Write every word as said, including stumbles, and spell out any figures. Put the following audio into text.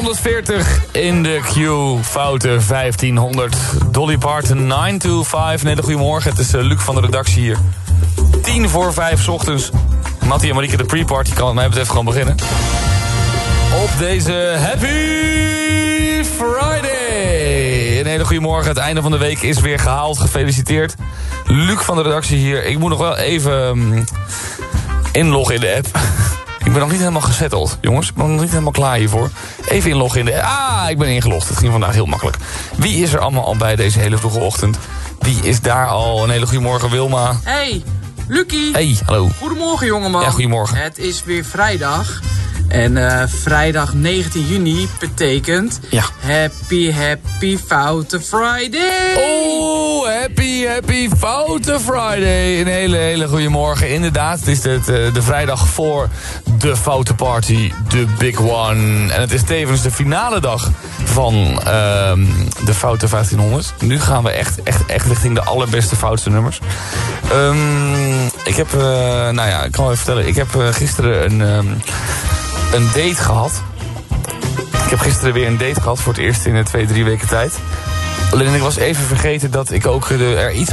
honderdveertig in de queue. Foute vijftienhonderd. Dolly Parton nine to five. Nee, goedemorgen. Het is uh, Luc van de redactie hier. Tien voor vijf 's ochtends. Mattie en Marieke, de pre-party kan wat mij betreft gewoon beginnen. Op deze Happy Friday. Een hele goede morgen. Het einde van de week is weer gehaald. Gefeliciteerd. Luc van de redactie hier. Ik moet nog wel even um, inloggen in de app. Ik ben nog niet helemaal gezetteld, jongens. Ik ben nog niet helemaal klaar hiervoor. Even inloggen in de... Ah, ik ben ingelogd. Het ging vandaag heel makkelijk. Wie is er allemaal al bij deze hele vroege ochtend? Wie is daar al? Een hele goede morgen, Wilma. Hey, Lucie. Hey, hallo. Goedemorgen, jongeman. Ja, goedemorgen. Het is weer vrijdag. En uh, vrijdag negentien juni betekent... Ja. Happy, happy Foute Friday. Oh, happy, happy Foute Friday. Een hele, hele goede morgen. Inderdaad, het is de, de, de vrijdag voor de Foute Party, de big one. En het is tevens de finale dag van uh, de Foute vijftienhonderd. Nu gaan we echt, echt, echt richting de allerbeste foutste nummers. Um, ik heb, uh, nou ja, ik kan wel even vertellen. Ik heb uh, gisteren een... Um, een date gehad. Ik heb gisteren weer een date gehad voor het eerst in twee, drie weken tijd. Alleen ik was even vergeten dat ik ook de, er iets